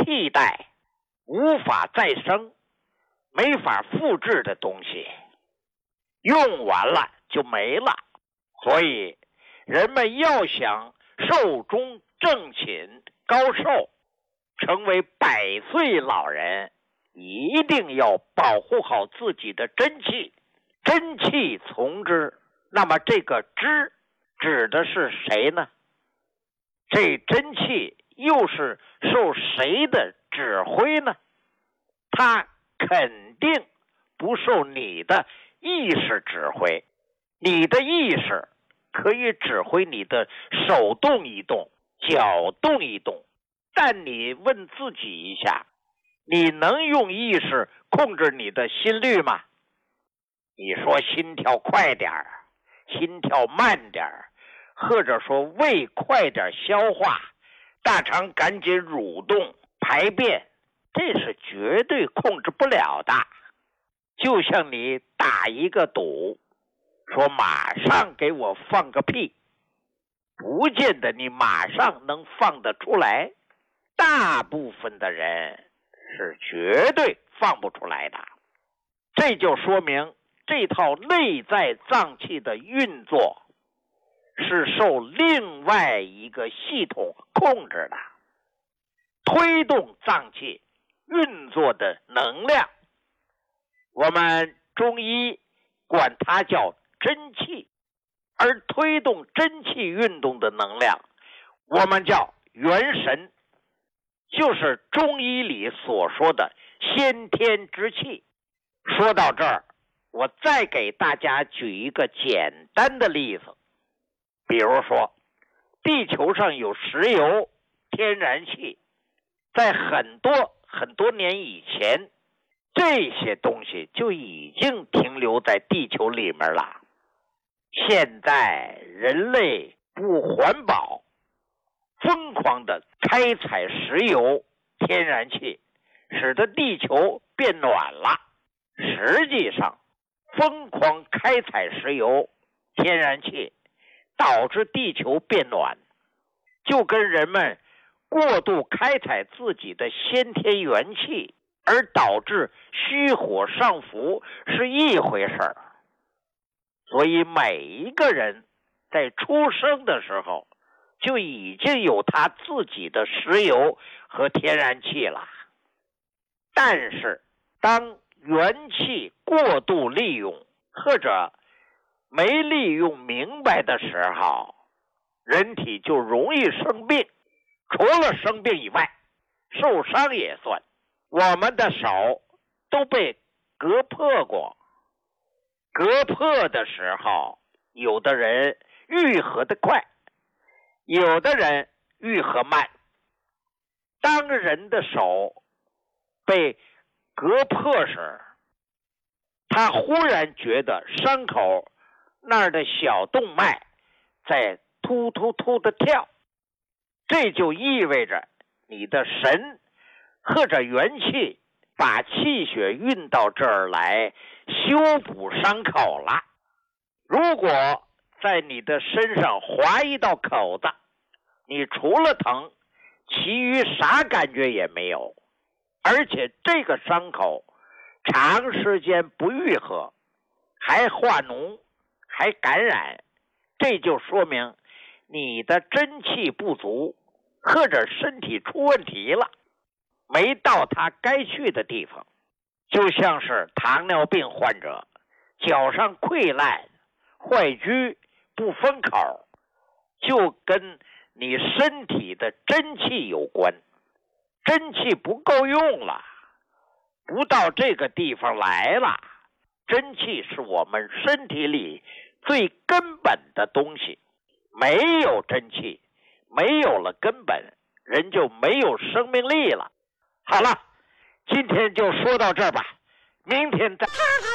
替代、无法再生、没法复制的东西，用完了就没了。所以人们要想寿终正寝、高寿，成为100岁老人，一定要保护好自己的真气，真气从之。那么这个之指的是谁呢？这真气又是受谁的指挥呢？它肯定不受你的意识指挥。你的意识可以指挥你的手动一动，脚动一动，但你问自己一下，你能用意识控制你的心率吗？你说心跳快点儿，心跳慢点儿，或者说胃快点消化，大肠赶紧蠕动排便，这是绝对控制不了的。就像你打一个赌，说马上给我放个屁，不见得你马上能放得出来，大部分的人是绝对放不出来的。这就说明这套内在脏器的运作是受另外一个系统控制的，推动脏器运作的能量，我们中医管它叫真气，而推动真气运动的能量，我们叫元神，就是中医里所说的先天之气。说到这儿，我再给大家举一个简单的例子，比如说地球上有石油、天然气，在很多年以前，这些东西就已经停留在地球里面了。现在人类不环保，疯狂的开采石油、天然气，使得地球变暖了。实际上，疯狂开采石油、天然气导致地球变暖，就跟人们过度开采自己的先天元气而导致虚火上浮是一回事儿。所以每一个人在出生的时候就已经有他自己的石油和天然气了。但是当元气过度利用或者没利用明白的时候，人体就容易生病。除了生病以外，受伤也算。我们的手都被割破过，割破的时候，有的人愈合的快，有的人愈合慢。当人的手被割破时，他忽然觉得伤口那儿的小动脉在突突突的跳，这就意味着你的神或者元气把气血运到这儿来修补伤口了。如果在你的身上划一道口子，你除了疼，其余啥感觉也没有，而且这个伤口长时间不愈合，还化脓，还感染，这就说明你的真气不足，或者身体出问题了，没到他该去的地方。就像是糖尿病患者脚上溃烂、坏疽、不封口，就跟你身体的真气有关。真气不够用了，不到这个地方来了。真气是我们身体里最根本的东西，没有真气，没有了根本，人就没有生命力了。好了，今天就说到这儿吧，明天再